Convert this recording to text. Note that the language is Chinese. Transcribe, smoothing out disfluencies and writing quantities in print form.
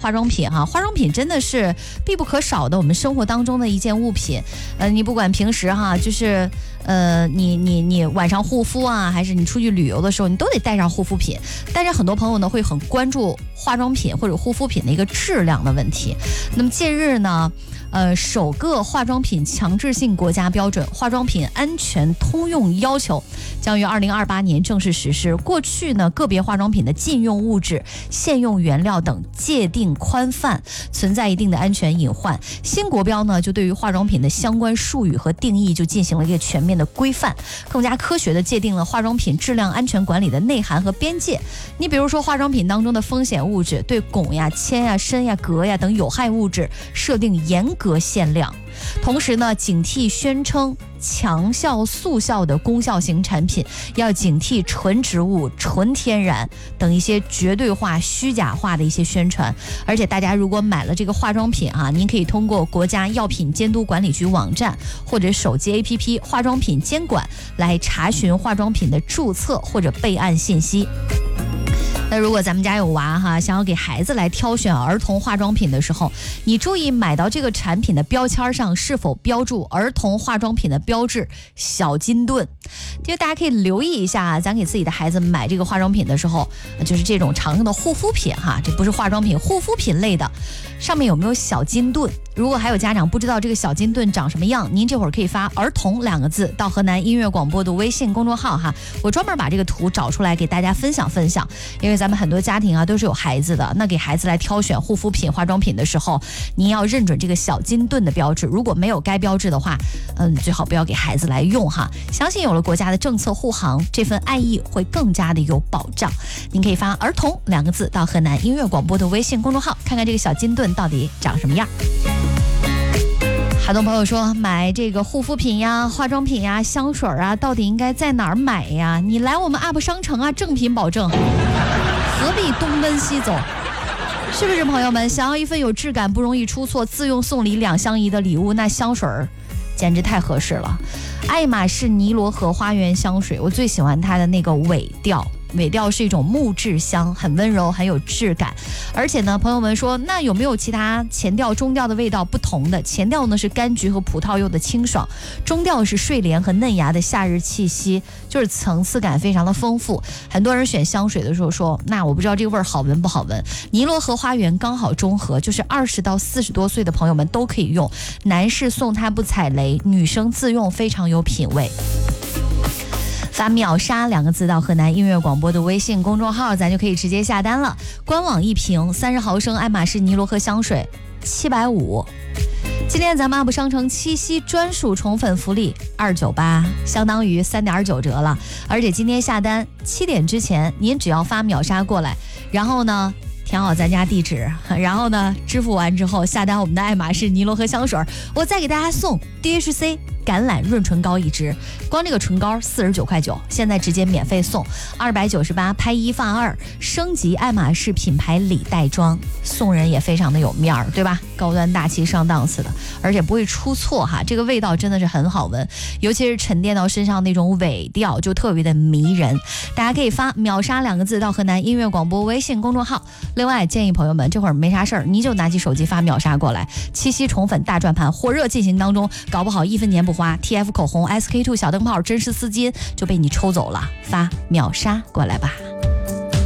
化妆品哈，化妆品真的是必不可少的我们生活当中的一件物品。你不管平时哈，就是你晚上护肤啊，还是你出去旅游的时候，你都得带上护肤品。但是很多朋友呢会很关注化妆品或者护肤品的一个质量的问题。那么近日呢，首个化妆品强制性国家标准《化妆品安全通用要求》将于2028年正式实施。过去呢，个别化妆品的禁用物质、限用原料等界定宽泛，存在一定的安全隐患。新国标呢，就对于化妆品的相关术语和定义就进行了一个全面的规范，更加科学的界定了化妆品质量安全管理的内涵和边界。你比如说，化妆品当中的风险物质，对汞呀、铅呀、砷呀、镉呀等有害物质设定严格限量。同时呢，警惕宣称强效速效的功效型产品，要警惕纯植物、纯天然等一些绝对化、虚假化的一些宣传。而且大家如果买了这个化妆品啊，您可以通过国家药品监督管理局网站或者手机 APP 化妆品监管来查询化妆品的注册或者备案信息。那如果咱们家有娃哈，想要给孩子来挑选儿童化妆品的时候，你注意买到这个产品的标签上是否标注儿童化妆品的标志小金盾。就大家可以留意一下，咱给自己的孩子买这个化妆品的时候，就是这种常用的护肤品哈，这不是化妆品，护肤品类的，上面有没有小金盾？如果还有家长不知道这个小金盾长什么样，您这会儿可以发儿童2个字到河南音乐广播的微信公众号哈，我专门把这个图找出来给大家分享分享。因为咱们很多家庭啊都是有孩子的，那给孩子来挑选护肤品、化妆品的时候，您要认准这个小金盾的标志，如果没有该标志的话，最好不要给孩子来用哈。相信有了国家的政策护航，这份爱意会更加的有保障。您可以发儿童2个字到河南音乐广播的微信公众号，看看这个小金盾到底长什么样。很多朋友说买这个护肤品呀、化妆品呀、香水啊，到底应该在哪儿买呀？你来我们 UP 商城啊，正品保证，何必东奔西走？是不是朋友们？想要一份有质感、不容易出错、自用送礼2相宜的礼物，那香水简直太合适了。爱马仕尼罗河花园香水，我最喜欢它的那个尾调。尾调是一种木质香，很温柔，很有质感。而且呢，朋友们说，那有没有其他前调、中调的味道不同的？前调呢是柑橘和葡萄柚的清爽，中调是睡莲和嫩芽的夏日气息，就是层次感非常的丰富。很多人选香水的时候说，那我不知道这个味儿好闻不好闻。尼罗河花园刚好中和，就是20到40多岁的朋友们都可以用，男士送它不踩雷，女生自用非常有品味。发秒杀2个字到河南音乐广播的微信公众号，咱就可以直接下单了。官网1瓶30毫升爱马仕尼罗河香水750。今天咱们 UP 商城7夕专属宠粉福利298，相当于3.9折了。而且今天下单7点之前，您只要发秒杀过来，然后呢填好咱家地址，然后呢支付完之后下单我们的爱马仕尼罗河香水，我再给大家送 DHC 橄榄润唇膏1支，光这个唇膏49.9块，现在直接免费送298，拍1放2，升级爱马仕品牌礼袋装，送人也非常的有面儿，对吧？高端大气上档次的，而且不会出错哈。这个味道真的是很好闻，尤其是沉淀到身上那种尾调就特别的迷人。大家可以发秒杀2个字到河南音乐广播微信公众号。另外建议朋友们这会儿没啥事儿，你就拿起手机发秒杀过来。7夕宠粉大转盘火热进行当中，搞不好1分钱不花 TF 口红 SK2 小灯泡真实丝巾就被你抽走了，发秒杀过来吧。